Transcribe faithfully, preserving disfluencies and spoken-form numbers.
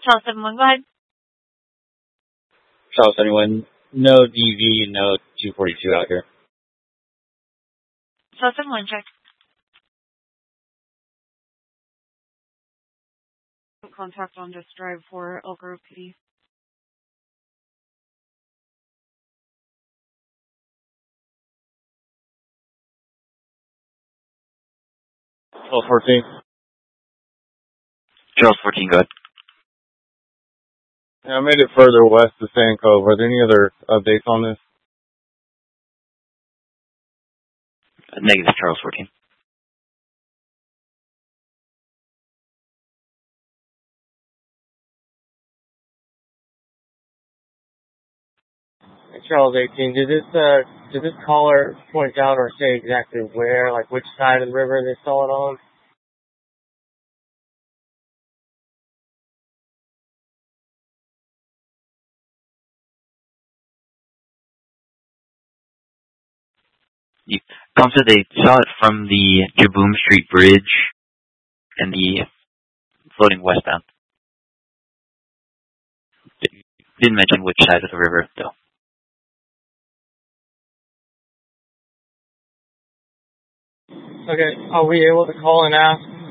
Charles seven one, go ahead. Charles seventy-one, no D V, no two forty-two out here. Charles seven one, check. Contact on this drive for Elk Grove P D. Charles fourteen. Charles fourteen, go ahead. Yeah, I made it further west to Sand Cove. Are there any other updates on this? Uh, negative, Charles fourteen. Charles eighteen, did this uh did this caller point out or say exactly where, like which side of the river they saw it on? You come to they saw it from the Jaboom Street Bridge and the floating westbound. Didn't mention which side of the river, though. Okay, are we able to call and ask